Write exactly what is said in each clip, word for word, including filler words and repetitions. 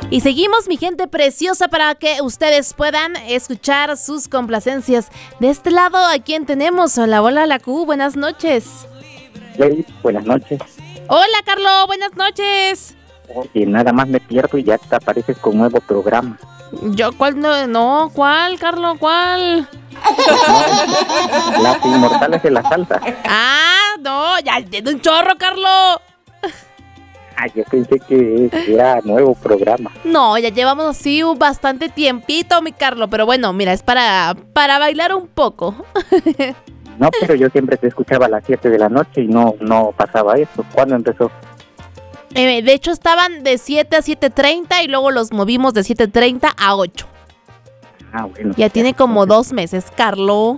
Y seguimos, mi gente preciosa, para que ustedes puedan escuchar sus complacencias. De este lado, ¿a quién tenemos? Hola, hola, la Q, buenas noches. Hey, buenas noches. Hola, Carlos, buenas noches. Oye, nada más me pierdo y ya te apareces con nuevo programa. Yo, ¿cuál? No, no ¿cuál, Carlos? ¿Cuál? No, las inmortales de la salsa. Ah, no, ya tiene un chorro, Carlos. Ah, yo pensé que era nuevo programa. No, ya llevamos así un bastante tiempito, mi Carlos, pero bueno, mira, es para, para bailar un poco. No, pero yo siempre te escuchaba a las siete de la noche y no, no pasaba eso. ¿Cuándo empezó? Eh, de hecho, estaban de siete a siete treinta y luego los movimos de siete treinta a ocho. Ah, bueno. Ya tiene como dos meses, Carlos.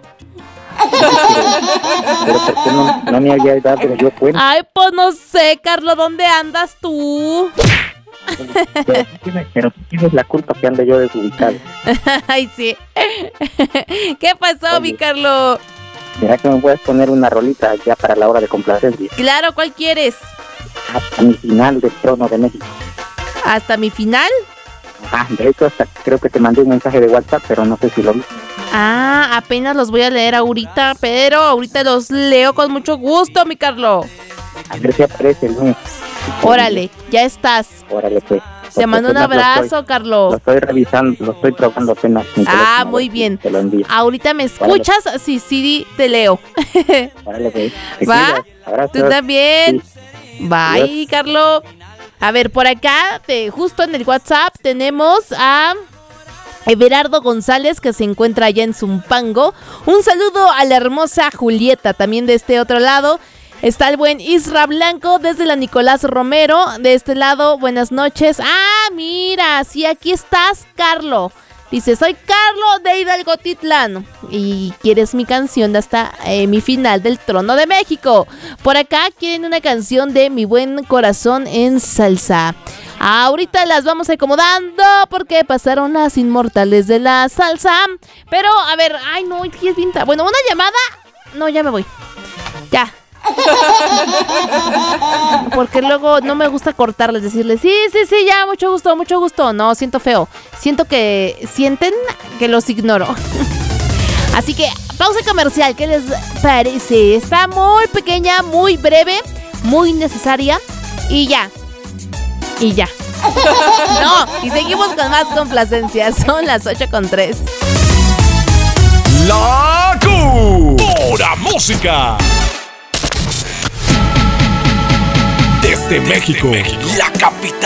Pero ¿por qué no, no me había dado yo cuenta? Ay, pues no sé, Carlos, ¿dónde andas tú? Pero tú tienes, pero tú tienes la culpa que ande yo desubicado. Ay, sí. ¿Qué pasó, Oye, mi Carlos? ¿será que me puedes poner una rolita ya para la hora de complacencia? Claro, ¿cuál quieres? Hasta mi final del Trono de México. ¿Hasta mi final? Ah, de hecho, hasta creo que te mandé un mensaje de WhatsApp, pero no sé si lo vi. Ah, apenas los voy a leer ahorita, pero ahorita los leo con mucho gusto, mi Carlos. A ver si aparece el lunes. Órale, ya estás. Órale, pues. Te mando un abrazo, estoy, Carlos. Lo estoy revisando, lo estoy probando apenas. Ah, muy bien. Te lo envío. Ahorita me escuchas, órale. Sí, sí, te leo. Órale, pues. ¿Va? Tú también. Sí. Bye, Dios. Carlos. A ver, por acá, te, justo en el WhatsApp, tenemos a Everardo González, que se encuentra allá en Zumpango. Un saludo a la hermosa Julieta, también de este otro lado. Está el buen Isra Blanco desde la Nicolás Romero. De este lado, buenas noches. Ah, mira, sí, aquí estás, Carlos. Dice, soy Carlos de Hidalgo Titlán y quieres mi canción de hasta eh, mi final del Trono de México. Por acá quieren una canción de Mi Buen Corazón en Salsa. Ahorita las vamos acomodando porque pasaron las inmortales de la salsa. Pero, a ver, ay no, es bien. Bueno, una llamada. No, ya me voy. Ya. Porque luego no me gusta cortarles, decirles sí, sí, sí, ya, mucho gusto, mucho gusto. No, siento feo. Siento que sienten que los ignoro. Así que, pausa comercial, ¿qué les parece? Está muy pequeña, muy breve, muy necesaria. Y ya. Y ya. No, y seguimos con más complacencias. Son las ocho con tres. La Q. Pura música. Desde México, la capital.